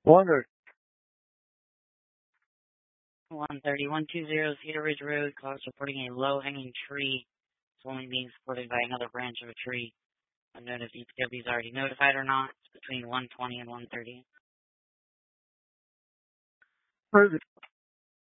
Wonder. 130, Cedar Ridge Road, cause reporting a low-hanging tree swelling being supported by another branch of a tree. I don't know if DPW is already notified or not. It's between 120 and 130. Where is it?